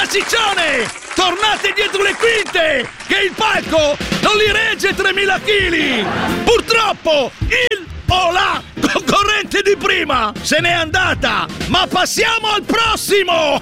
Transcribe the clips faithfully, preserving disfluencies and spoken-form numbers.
Ciccione! Tornate dietro le quinte! Che il palco non li regge tremila chili! Purtroppo il o la concorrente di prima se n'è andata! Ma passiamo al prossimo!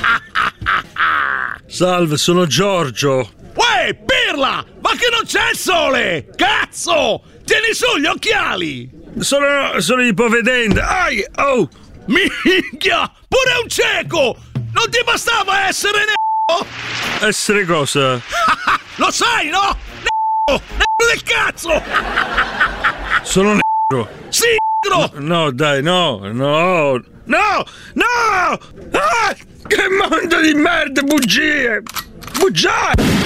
Salve, sono Giorgio. Uè, Pirla! Ma che non c'è il sole! Cazzo! Tieni su gli occhiali! Sono, sono ipovedente. Ai, oh! Minchia! Pure un cieco! Non ti bastava essere ne***o? Essere cosa? Lo sai, no? Ne***o! Ne***o del cazzo! Sono negro. Sì, negro! No, no, dai, no, no, no, no! Ah, che mondo di merda, bugie! Bugie!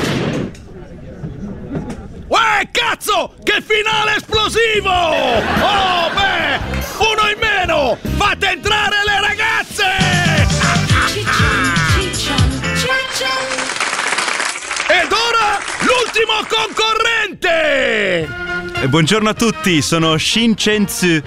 Uè, cazzo! Che finale esplosivo! Oh, beh! Uno in meno! Fate entrare le ragazze! Ed ora l'ultimo concorrente! Eh, buongiorno a tutti, sono Shin Chen-tzu.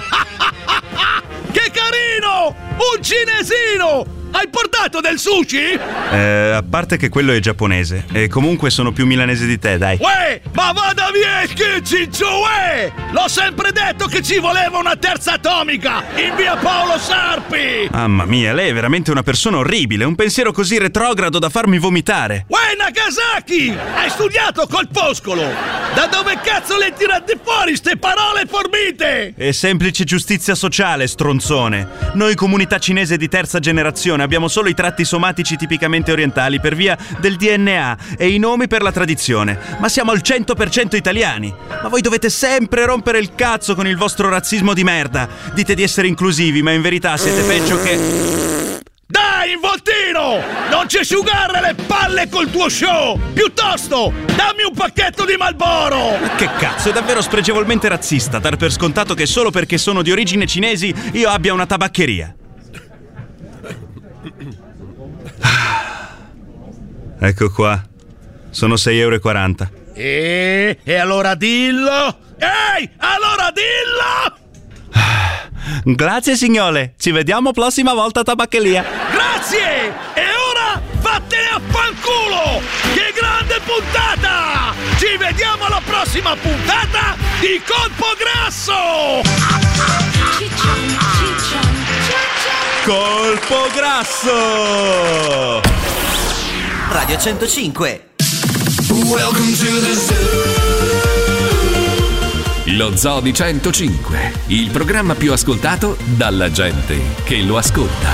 Che carino! Un cinesino! Hai portato del sushi? Eh, a parte che quello è giapponese. E comunque sono più milanese di te, dai. Uè, ma vada via il ciccio, uè! L'ho sempre detto che ci voleva una terza atomica in via Paolo Sarpi! Mamma mia, lei è veramente una persona orribile. Un pensiero così retrogrado da farmi vomitare. Uè, Nagasaki! Hai studiato col Foscolo! Da dove cazzo le tirate fuori ste parole forbite? È semplice giustizia sociale, stronzone. Noi comunità cinese di terza generazione abbiamo solo i tratti somatici tipicamente orientali per via del D N A e i nomi per la tradizione, ma siamo al cento per cento italiani. Ma voi dovete sempre rompere il cazzo con il vostro razzismo di merda. Dite di essere inclusivi, ma in verità siete peggio che... Dai, involtino! Non ci asciugare le palle col tuo show! Piuttosto, dammi un pacchetto di Marlboro! Ma che cazzo, è davvero spregevolmente razzista dar per scontato che solo perché sono di origine cinesi io abbia una tabaccheria. Ecco qua, sono sei euro e quaranta. E, e allora dillo! Ehi, allora dillo! Grazie signore, ci vediamo prossima volta a tabaccheria. Grazie! E ora vattene a fanculo! Che grande puntata! Ci vediamo alla prossima puntata di Colpo Grasso! Colpo Grasso! Radio centocinque. Welcome to the zoo. Lo Zoo di centocinque, il programma più ascoltato dalla gente che lo ascolta.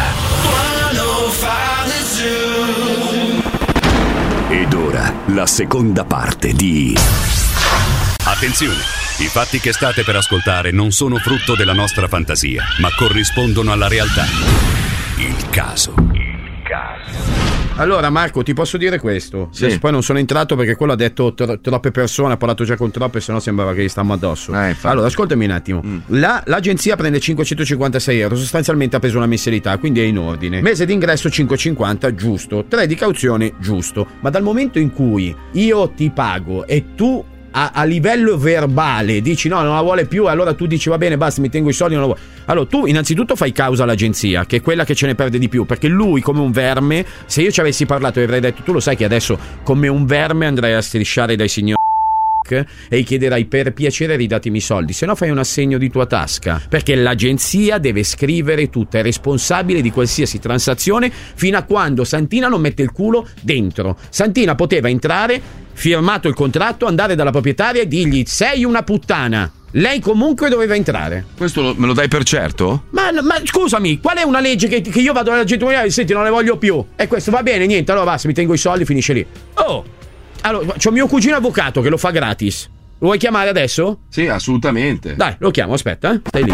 Ed ora la seconda parte di... Attenzione! I fatti che state per ascoltare non sono frutto della nostra fantasia, ma corrispondono alla realtà. Il caso. Il caso. Allora Marco, ti posso dire questo? Sì. Adesso poi non sono entrato perché quello ha detto tro- troppe persone, ha parlato già con troppe, sennò sembrava che gli stiamo addosso. Eh, allora ascoltami un attimo. mm. La, L'agenzia prende cinquecentocinquantasei euro, sostanzialmente ha preso una mensilità, quindi è in ordine. Mese d'ingresso cinquecentocinquanta, giusto. Tre di cauzione, giusto. Ma dal momento in cui io ti pago e tu A, a livello verbale dici no, non la vuole più, allora tu dici va bene, basta, mi tengo i soldi, non la vuoi. Allora tu innanzitutto fai causa all'agenzia, che è quella che ce ne perde di più, perché lui come un verme, se io ci avessi parlato e avrei detto tu lo sai che adesso come un verme andrai a strisciare dai signori e gli chiederai per piacere ridatemi i soldi, se no fai un assegno di tua tasca, perché l'agenzia deve scrivere tutto, è responsabile di qualsiasi transazione fino a quando Santina non mette il culo dentro. Santina poteva entrare, firmato il contratto, andare dalla proprietaria e dirgli sei una puttana. Lei comunque doveva entrare. Questo lo, me lo dai per certo? Ma, ma scusami, qual è una legge che, che io vado alla gente e senti non le voglio più? E questo va bene, niente, allora basta, mi tengo i soldi, finisce lì. Oh, allora c'ho mio cugino avvocato che lo fa gratis. Lo vuoi chiamare adesso? Sì, assolutamente. Dai, lo chiamo, aspetta, eh. Stai lì.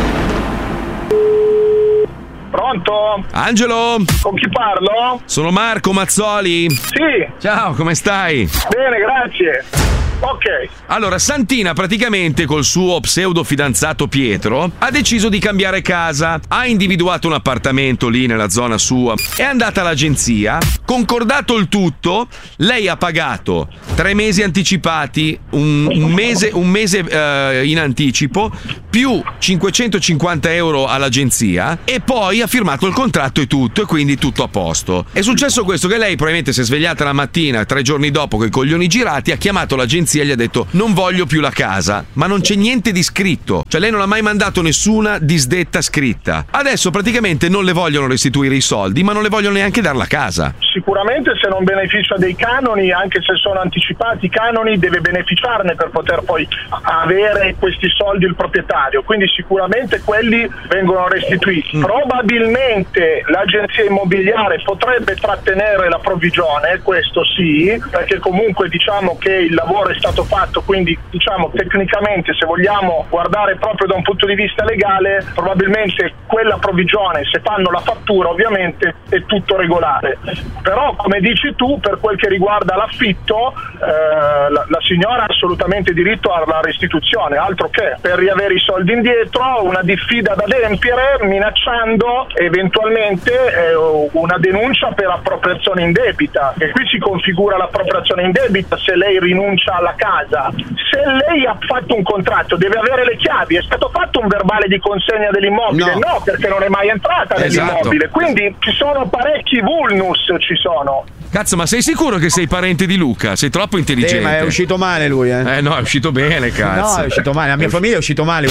Pronto? Angelo? Con chi parlo? Sono Marco Mazzoli. Sì. Ciao, come stai? Bene, grazie. Ok. Allora, Santina praticamente col suo pseudo fidanzato Pietro ha deciso di cambiare casa. Ha individuato un appartamento lì nella zona sua. È andata all'agenzia, concordato il tutto. Lei ha pagato tre mesi anticipati, un, un mese, un mese uh, in anticipo, più cinquecentocinquanta euro all'agenzia e poi ha firmato firmato il contratto e tutto, e quindi tutto a posto. È successo questo, che lei probabilmente si è svegliata la mattina, tre giorni dopo, con i coglioni girati, ha chiamato l'agenzia e gli ha detto non voglio più la casa, ma non c'è niente di scritto, cioè lei non ha mai mandato nessuna disdetta scritta. Adesso praticamente non le vogliono restituire i soldi, ma non le vogliono neanche dare la casa. Sicuramente se non beneficia dei canoni, anche se sono anticipati i canoni, deve beneficiarne per poter poi avere questi soldi il proprietario, quindi sicuramente quelli vengono restituiti. Mm. Probabilmente l'agenzia immobiliare potrebbe trattenere la provvigione, questo sì, perché comunque diciamo che il lavoro è stato fatto, quindi diciamo tecnicamente, se vogliamo guardare proprio da un punto di vista legale, probabilmente quella provvigione, se fanno la fattura ovviamente è tutto regolare. Però come dici tu, per quel che riguarda l'affitto, eh, la, la signora ha assolutamente diritto alla restituzione, altro che per riavere i soldi indietro, una diffida da adempiere minacciando eventualmente eh, una denuncia per appropriazione indebita, e qui si configura l'appropriazione indebita se lei rinuncia alla casa. Se lei ha fatto un contratto deve avere le chiavi. È stato fatto un verbale di consegna dell'immobile? No, no, perché non è mai entrata nell'immobile. Esatto. Quindi ci sono parecchi vulnus, ci sono. Cazzo, ma sei sicuro che sei parente di Luca? Sei troppo intelligente. Eh, ma è uscito male lui, eh. Eh no, è uscito bene, cazzo. No, è uscito male. La mia famiglia è uscito male,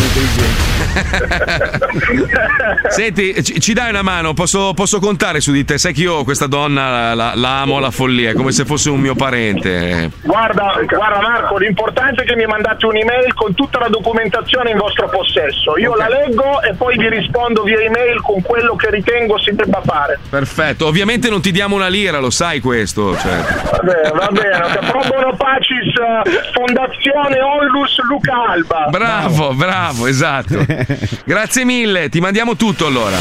Senti, ci, ci dai una mano? Posso, posso contare su di te? Sai che io questa donna la, la, la amo alla follia, è come se fosse un mio parente. Guarda, guarda Marco, l'importante è che mi mandate un'email con tutta la documentazione in vostro possesso. Io okay. la leggo e poi vi rispondo via email con quello che ritengo si debba fare. Perfetto, ovviamente non ti diamo una lira, lo sai questo. Cioè. Va bene, va bene. Pro bono pacis, Fondazione Onlus Luca Alba. Bravo, bravo, esatto. Grazie mille, ti mandiamo tutto allora.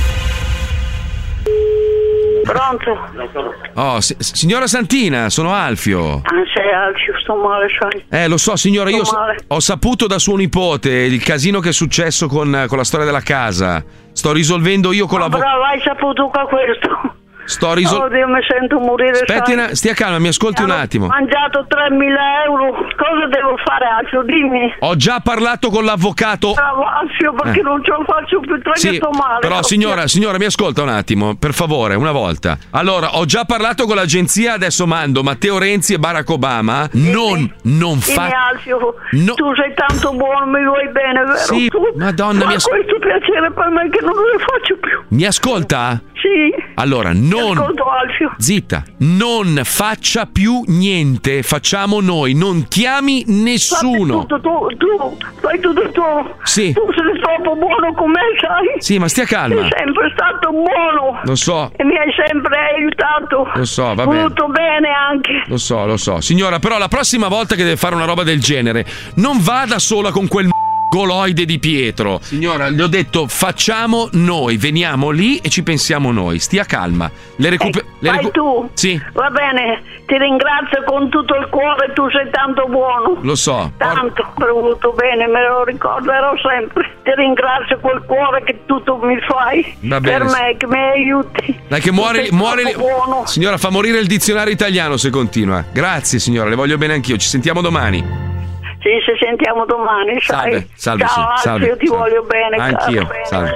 Pronto? Oh, si- signora Santina, sono Alfio. Ah, sei Alfio, sto male, sai. Eh, lo so, signora, io Sto male. ho saputo da suo nipote il casino che è successo con, con la storia della casa. Sto risolvendo io con Ma la bravo, hai saputo che questo? Sto risolvendo. Oddio, mi sento morire. Aspetti, sai? una... stia calma, mi ascolti un Hanno attimo. mangiato tremila euro. Cosa devo fare, Alfio? Dimmi. Ho già parlato con l'avvocato. Bravo, Alfio, perché Eh. non ce la faccio più, perché Sì, sto male. però signora, signora, mi ascolta un attimo, per favore, una volta. Allora, ho già parlato con l'agenzia, adesso mando Matteo Renzi e Barack Obama. Non, non Dimmi, fa... Alfio, No. tu sei tanto buono, mi vuoi bene, vero? Sì, tu? Madonna, Ma mi as- questo piacere per me che non lo faccio più. Mi ascolta? Sì. Allora, non... Ascolto, Alfio. Zitta, non faccia più niente, facciamo noi, non chiami nessuno. Fai tutto tu, tu, fai tutto tu. Sì. Tu sei troppo buono con me, sai? Sì, ma stia calma. Sei sempre stato buono. Lo so. E mi hai sempre aiutato. Lo so, va bene. Voluto bene anche. Lo so, lo so. Signora, però la prossima volta che deve fare una roba del genere, non vada sola con quel goloide di Pietro. Signora, le ho detto facciamo noi, veniamo lì e ci pensiamo noi. Stia calma. Le recuper- Eh, le vai recu- tu. Sì, Va bene, ti ringrazio con tutto il cuore, tu sei tanto buono. lo so. Tanto, per voluto bene, me lo ricorderò sempre. Ti ringrazio col cuore che tutto mi fai. Va bene. Per me, che mi aiuti. Dai che Tu muore, sei muore troppo buono. Signora, fa morire il dizionario italiano se continua. Grazie signora, le voglio bene anch'io. Ci sentiamo domani. Sì, ci sentiamo domani, sai. Salve, salve, Ciao, sì, Alfio, salve, io ti salve. voglio bene. Anch'io, caro. salve.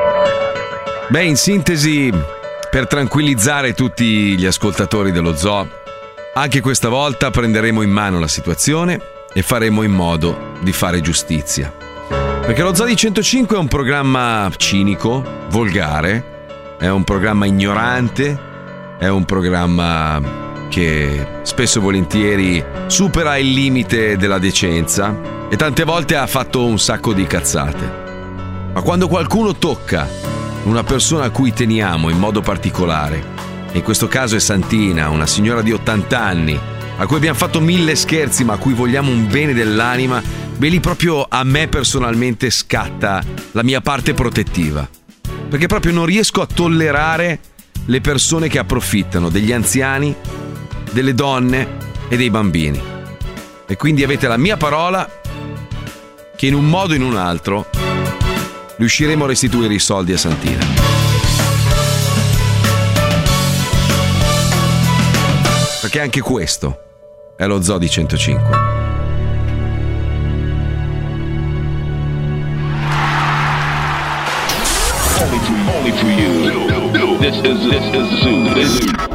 Beh, in sintesi, per tranquillizzare tutti gli ascoltatori dello Zoo, anche questa volta prenderemo in mano la situazione e faremo in modo di fare giustizia. Perché lo Zoo di centocinque è un programma cinico, volgare, è un programma ignorante, è un programma che spesso e volentieri supera il limite della decenza e tante volte ha fatto un sacco di cazzate. Ma quando qualcuno tocca una persona a cui teniamo in modo particolare, e in questo caso è Santina, una signora di ottanta anni, a cui abbiamo fatto mille scherzi ma a cui vogliamo un bene dell'anima, beh lì proprio a me personalmente scatta la mia parte protettiva. Perché proprio non riesco a tollerare le persone che approfittano degli anziani, delle donne e dei bambini. E quindi avete la mia parola che in un modo o in un altro riusciremo a restituire i soldi a Santina. Perché anche questo è lo Zoo di centocinque. Only for you. This is this is zoo. This is